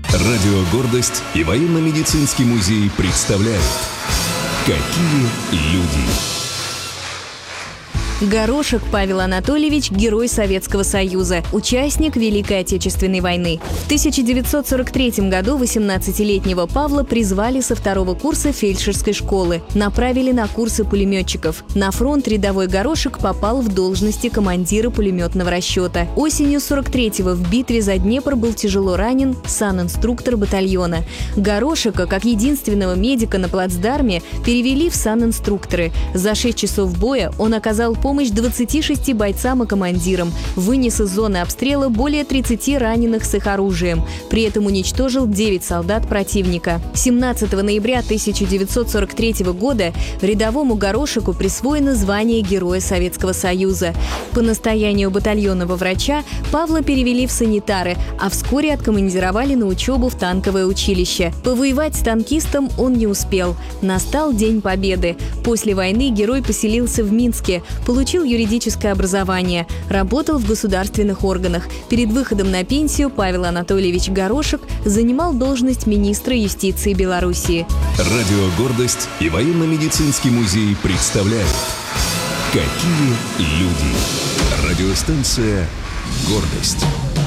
Радио «Гордость» и военно-медицинский музей представляют «Какие люди». Горошек Павел Анатольевич – герой Советского Союза, участник Великой Отечественной войны. В 1943 году 18-летнего Павла призвали со второго курса фельдшерской школы, направили на курсы пулеметчиков. На фронт рядовой Горошек попал в должности командира пулеметного расчета. Осенью 43-го в битве за Днепр был тяжело ранен санинструктор батальона. Горошека, как единственного медика на плацдарме, перевели в санинструкторы. За 6 часов боя он оказал помощь 26 бойцам и командирам, вынес из зоны обстрела более 30 раненых с их оружием. При этом уничтожил 9 солдат противника. 17 ноября 1943 года рядовому Горошеку присвоено звание Героя Советского Союза. По настоянию батальонного врача Павла перевели в санитары, а вскоре откомандировали на учебу в танковое училище. Повоевать с танкистом он не успел. Настал День Победы. После войны герой поселился в Минске, получил юридическое образование, работал в государственных органах. Перед выходом на пенсию Павел Анатольевич Горошек занимал должность министра юстиции Белоруссии. Радио «Гордость» и военно-медицинский музей представляют «Какие люди». Радиостанция «Гордость».